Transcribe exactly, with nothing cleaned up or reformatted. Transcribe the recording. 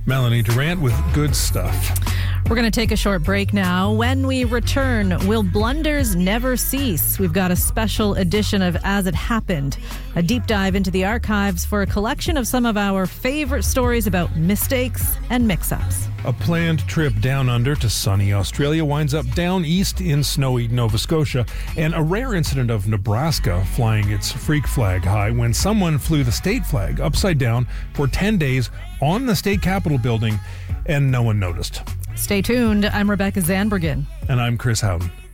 Melanie Durant with good stuff. We're going to take a short break now. When we return, will blunders never cease? We've got a special edition of As It Happened, a deep dive into the archives for a collection of some of our favorite stories about mistakes and mix-ups. A planned trip down under to sunny Australia winds up down east in snowy Nova Scotia, and a rare incident of Nebraska flying its freak flag high when someone flew the state flag upside down for ten days on the state capitol building and no one noticed. Stay tuned. I'm Rebecca Zandbergen. And I'm Chris Howden.